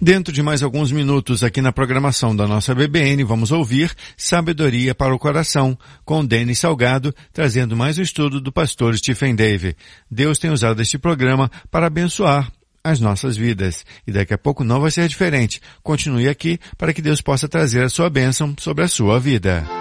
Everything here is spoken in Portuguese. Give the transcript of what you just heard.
Dentro de mais alguns minutos aqui na programação da nossa BBN, vamos ouvir Sabedoria para o Coração, com Denis Salgado, trazendo mais um estudo do pastor Stephen Davey. Deus tem usado este programa para abençoar as nossas vidas. E daqui a pouco não vai ser diferente. Continue aqui para que Deus possa trazer a sua bênção sobre a sua vida.